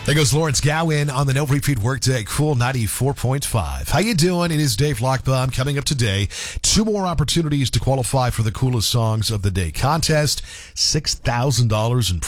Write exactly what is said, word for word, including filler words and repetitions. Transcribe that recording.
There goes Lawrence Gowan on the No Repeat Workday, Cool ninety-four point five. How you doing? It is Dave Lockbaum coming up today. Two more opportunities to qualify for the Coolest Songs of the Day contest. six thousand dollars in